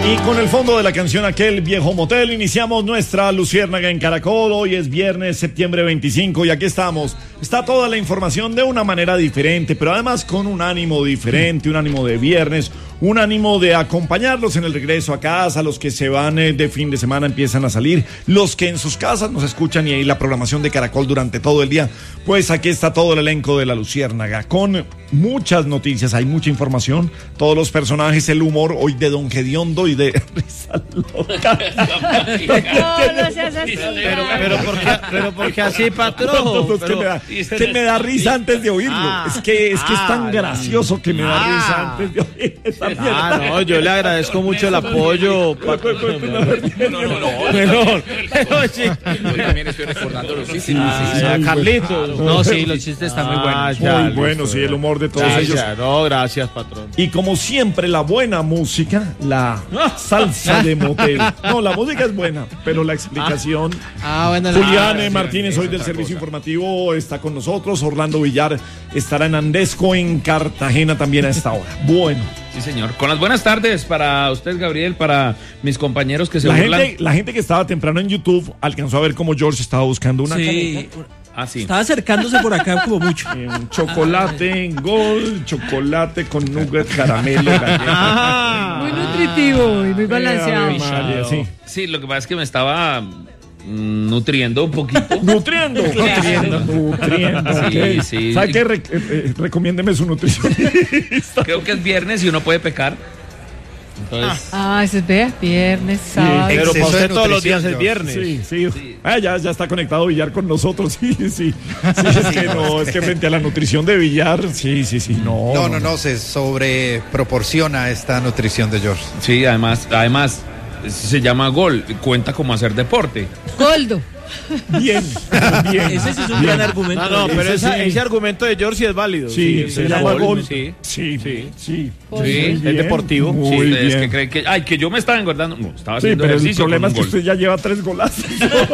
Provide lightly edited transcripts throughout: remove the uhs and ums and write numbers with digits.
Y con el fondo de la canción Aquel Viejo Motel iniciamos nuestra Luciérnaga en Caracol. Hoy es viernes, septiembre 25 y aquí estamos. Está toda la información de una manera diferente, pero además con un ánimo diferente, un ánimo de viernes, un ánimo de acompañarlos en el regreso a casa, los que se van de fin de semana empiezan a salir, los que en sus casas nos escuchan y ahí la programación de Caracol durante todo el día. Pues aquí está todo el elenco de la Luciérnaga con muchas noticias, hay mucha información, todos los personajes, el humor hoy de Don Gediondo y de Risa Loca. No seas así. Pero porque así, patrón. Que me da risa antes de oírlo. Es que es tan gracioso que me da risa antes de oír esa mierda. No, yo le agradezco mucho el apoyo. Hoy también estoy recordando los chistes. Carlitos. No, sí, los chistes están muy buenos. Muy bueno, sí, el humor de todos ellos. No, gracias, patrón. Y como siempre, la buena música, la salsa de motel. No, la música es buena, pero la explicación. Bueno, Julián Martínez, hoy del Servicio Informativo, está con nosotros. Orlando Villar estará en Andesco, en Cartagena también a esta hora. Bueno. Sí, señor. Con las buenas tardes para usted, Gabriel, para mis compañeros que se burlan. La gente que estaba temprano en YouTube alcanzó a ver cómo George estaba buscando una caneca. Ah, sí. Estaba acercándose por acá como mucho. Un chocolate en Gol, chocolate con nugget, caramelo, galleta. Muy nutritivo y muy balanceado. María, sí. Sí, lo que pasa es que me estaba nutriendo un poquito. Nutriendo. Sí, sí. ¿Sabe qué? Recomiéndeme su nutricionista. Creo que es viernes y uno puede pecar. Entonces, Eso es viernes, sábado. Pero para usted todos los días es viernes. Sí. Ya está conectado Villar con nosotros. Sí. Es que frente a la nutrición de Villar, sí. No, se sobreproporciona esta nutrición de George. sí, además se llama gol, cuenta como hacer deporte. Goldo. Bien. Ese sí es un gran argumento. No, pero ese argumento de George sí es válido. Sí, se llama gol. Sí. Sí. Es deportivo. Muy Sí, bien. es que creen que yo me estaba engordando. No, estaba Sí, haciendo pero el ejercicio. problema es con que un gol. usted ya lleva 3 golazos.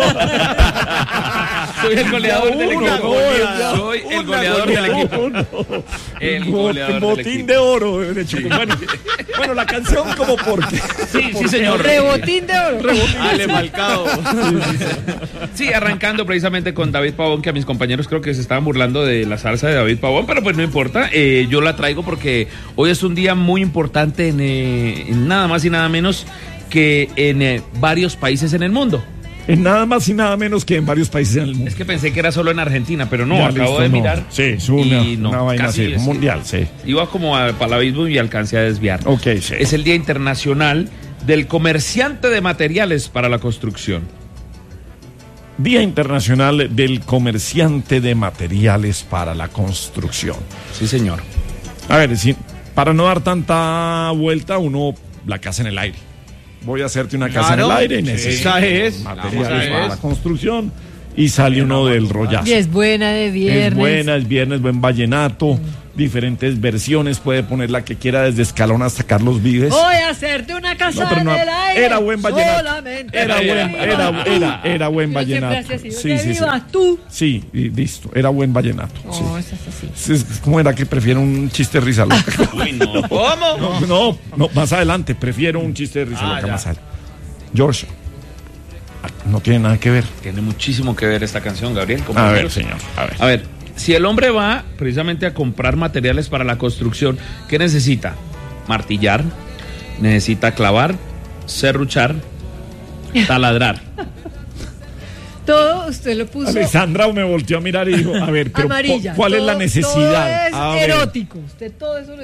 Soy el goleador del equipo. Soy el goleador del equipo. El goleador del Botín equipo. de oro de Chuco. Bueno, la canción como porque. Sí, señor. Rebotín de oro. Ale Falcao. Sí, arrancando precisamente con David Pavón, que a mis compañeros creo que se estaban burlando de la salsa de David Pavón, pero pues no importa, yo la traigo porque hoy es un día muy importante en nada más y nada menos que en varios países en el mundo. En nada más y nada menos que en varios países en el mundo. Es que pensé que era solo en Argentina, pero no, Ya, acabo listo, de no. mirar. Sí, es una vaina casi así, es, mundial, sí. Iba como para el abismo y alcancé a desviar. Ok, sí. Es el Día Internacional del Comerciante de Materiales para la Construcción. Día Internacional del Comerciante de Materiales para la Construcción. Sí, señor. A ver, para no dar tanta vuelta, la casa en el aire. Voy a hacerte una casa en el aire, esa es. materiales para la construcción y sale uno del rollazo. Y es buena de viernes. Es viernes, buen vallenato, diferentes versiones, puede poner la que quiera desde Escalón hasta Carlos Vives. Voy a hacerte una casa No, pero no, en el aire. era buen vallenato. Solamente Era buen Yo siempre vallenato. hacía así, Sí. ¿dónde vivas tú? Sí, y listo, era buen vallenato. sí. Eso es así. ¿Cómo era que prefiero un chiste de risa loca? Uy, no. ¿Cómo? No, más adelante, prefiero un chiste de risa loca ya. más adelante. George, no tiene nada que ver. Tiene muchísimo que ver esta canción, Gabriel. A ver, compañeros. señor, a ver. A ver, si el hombre va precisamente a comprar materiales para la construcción, ¿qué necesita? Martillar, necesita clavar, serruchar, taladrar. Todo usted lo puso Alexandra me volteó a mirar y dijo, a ver, pero amarilla. ¿cuál es la Todo- necesidad? Todo A es ver. erótico. Usted todo eso lo